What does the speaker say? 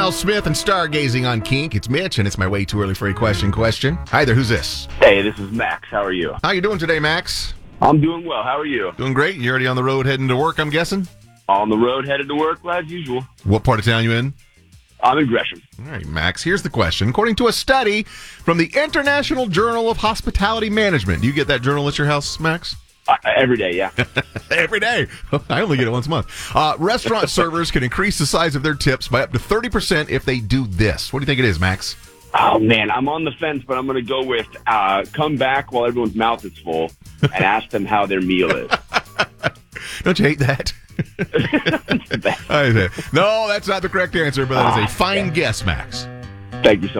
Al Smith and Stargazing on Kink. It's Mitch, and it's my way too early for a question. Hi there, who's this? Hey, this is Max. How are you? How you doing today, Max? I'm doing well. How are you? Doing great. You already on the road heading to work, I'm guessing? On the road, headed to work, as usual. What part of town you in? I'm in Gresham. All right, Max, here's the question. According to a study from the International Journal of Hospitality Management, do you get that journal at your house, Max? Every day, yeah. Every day. I only get it once a month. Restaurant servers can increase the size of their tips by up to 30% if they do this. What do you think it is, Max? Oh, man, I'm on the fence, but I'm going to go with come back while everyone's mouth is full and ask them how their meal is. Don't you hate that? No, that's not the correct answer, but that is a fine guess, Max. Thank you so much.